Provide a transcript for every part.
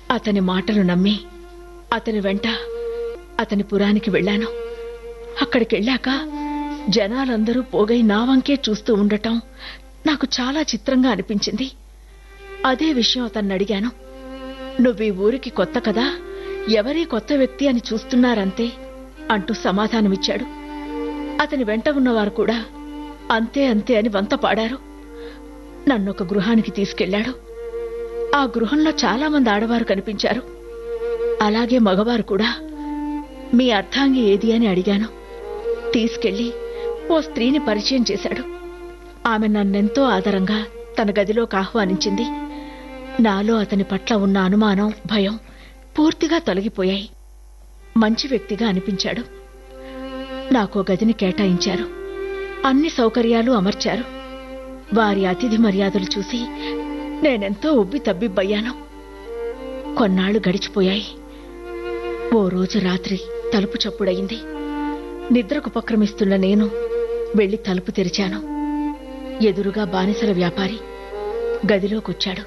అతని మాటలు నమ్మి అతని వెంట అతని పురానికి వెళ్ళాను. అక్కడికెళ్ళాక జనాలందరూ పోగై నా వంకే చూస్తూ ఉండటం నాకు చాలా చిత్రంగా అనిపించింది. అదే విషయం అతన్ని అడిగాను. నువ్వు ఈ ఊరికి కొత్త కదా, ఎవరీ కొత్త వ్యక్తి అని చూస్తున్నారంతే అంటూ సమాధానమిచ్చాడు. అతని వెంట ఉన్నవారు కూడా అంతే అంతే అని వంత పాడారు. నన్నొక గృహానికి తీసుకెళ్లాడు. ఆ గృహంలో చాలా మంది ఆడవారు కనిపించారు, అలాగే మగవారు కూడా. మీ అర్థాంగి ఏది అని అడిగాను. తీసుకెళ్లి ఓ స్త్రీని పరిచయం చేశాడు. ఆమె నన్నెంతో ఆదరంగా తన గదిలోకి ఆహ్వానించింది. నాలో అతని పట్ల ఉన్న అనుమానం, భయం పూర్తిగా తొలగిపోయాయి. మంచి వ్యక్తిగా అనిపించాడు. నాకో గదిని కేటాయించారు. అన్ని సౌకర్యాలు అమర్చారు. వారి అతిథి మర్యాదలు చూసి నేనెంతో ఉబ్బి తబ్బిబ్బయ్యాను. కొన్నాళ్లు గడిచిపోయాయి. ఓ రోజు రాత్రి తలుపు చప్పుడయింది. నిద్రకు ఉపక్రమిస్తున్న నేను వెళ్లి తలుపు తెరిచాను. ఎదురుగా బానిసల వ్యాపారి గదిలోకొచ్చాడు.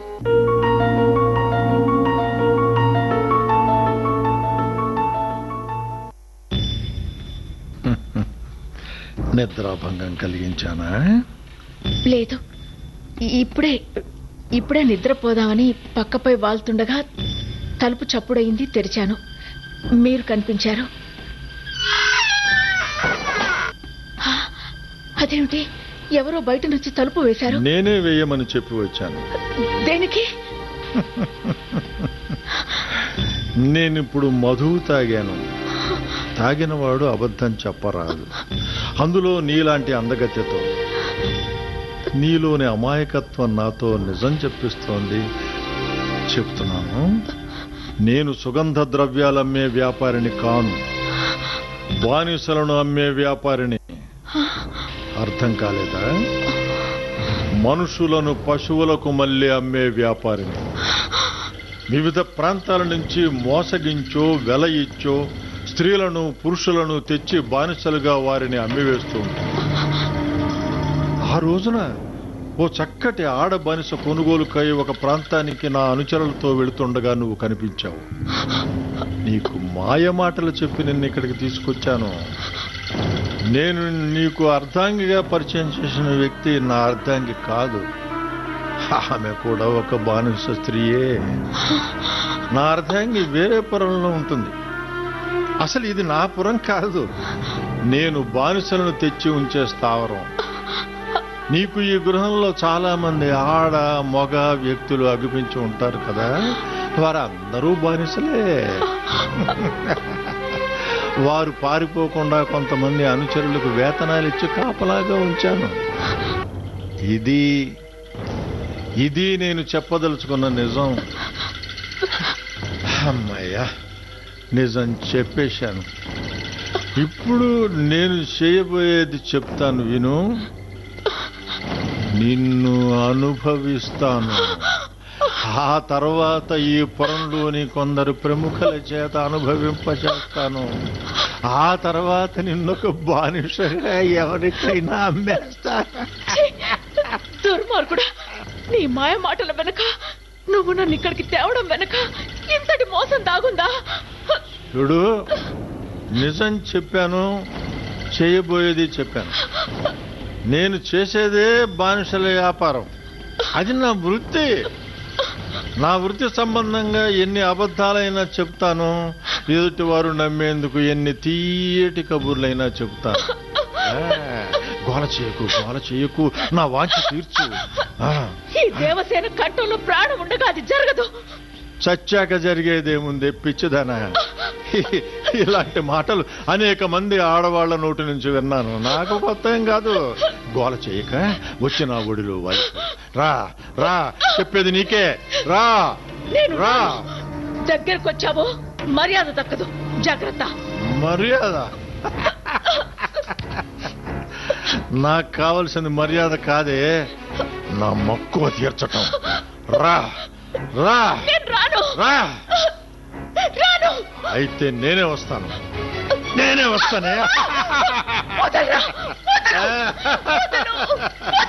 నిద్రాభంగం కలిగించానా? లేదు, ఇప్పుడే నిద్రపోదామని పక్కపై వాల్తుండగా తలుపు చప్పుడయింది. తెరిచాను. మీరు కనిపించారు. అదేమిటి, ఎవరో బయట నుంచి తలుపు వేశారు? నేనే వేయమని చెప్పి వచ్చాను. దేనికి? నేనిప్పుడు మధువు తాగాను. తాగినవాడు అబద్ధం చెప్పరాదు. అందులో నీలాంటి అందగత్యతో. నీలోని అమాయకత్వం నాతో నిజం చెప్పిస్తోంది. చెప్తున్నాను, నేను సుగంధ ద్రవ్యాలమ్మే వ్యాపారిని కాను, బానిసలను అమ్మే వ్యాపారిని. అర్థం కాలేదా? మనుషులను పశువులకు మళ్ళీ అమ్మే వ్యాపారిని. వివిధ ప్రాంతాల నుంచి మోసగించో వెల ఇచ్చో స్త్రీలను పురుషులను తెచ్చి బానిసలుగా వారిని అమ్మివేస్తూ ఉంటాను. ఆ రోజున ఓ చక్కటి ఆడ బానిస కొనుగోలుకై ఒక ప్రాంతానికి నా అనుచరులతో వెళుతుండగా నువ్వు కనిపించావు. నీకు మాయ మాటలు చెప్పి నిన్ను ఇక్కడికి తీసుకొచ్చాను. నేను నీకు అర్ధాంగిగా పరిచయం చేసిన వ్యక్తి నా అర్ధాంగి కాదు. ఆమె కూడా ఒక బానిస స్త్రీయే. నా అర్ధాంగి వేరే పురంలో ఉంటుంది. అసలు ఇది నా పురం కాదు. నేను బానిసలను తెచ్చి ఉంచే స్థావరం. నీకు ఈ గృహంలో చాలా మంది ఆడ మగ వ్యక్తులు అగుపించి ఉంటారు కదా, వారందరూ బానిసలే. వారు పారిపోకుండా కొంతమంది అనుచరులకు వేతనాలు ఇచ్చి కాపలాగా ఉంచాను. ఇది నేను చెప్పదలుచుకున్న నిజం. అమ్మయ్యా, నిజం చెప్పేశాను. ఇప్పుడు నేను చేయబోయేది చెప్తాను, విను. నిన్ను అనుభవిస్తాను. ఆ తర్వాత ఈ పురంలోని కొందరు ప్రముఖుల చేత అనుభవింపచేస్తాను. ఆ తర్వాత నిన్నొక బానిసగా ఎవరికైనా అమ్మేస్తాను. దుర్మార్గుడా, నీ మాయ మాటల వెనక, నువ్వు నన్ను ఇక్కడికి తేవడం వెనక ఇంతటి మోసం దాగుందా? చూడు, నిజం చెప్పాను, చేయబోయేది చెప్పాను. నేను చేసేదే బానిసల వ్యాపారం. అది నా వృత్తి. నా వృత్తి సంబంధంగా ఎన్ని అబద్ధాలైనా చెప్తాను. ఎదుటి వారు నమ్మేందుకు ఎన్ని తీయటి కబుర్లైనా చెప్తాను. గోల చేయకు, నా వాంఛ తీర్చు. ఈ దేవసేన కంఠంలో ప్రాణం ఉండగా అది జరగదు. చచ్చాక జరిగేదేముంది పిచ్చిదనా? ఇలాంటి మాటలు అనేక మంది ఆడవాళ్ల నోటి నుంచి విన్నాను. నాకు కొత్త ఏం కాదు. గోల చేయక వచ్చి నా ఒడిలో వాలి. రా, చెప్పేది నీకే. రా. దగ్గరకొచ్చావో మర్యాద దక్కదు. జాగ్రత్త. మర్యాద? నాకు కావలసింది మర్యాద కాదే, నా మక్కువ తీర్చటం. రా. అయితే నేనే వస్తానే. వదలరా.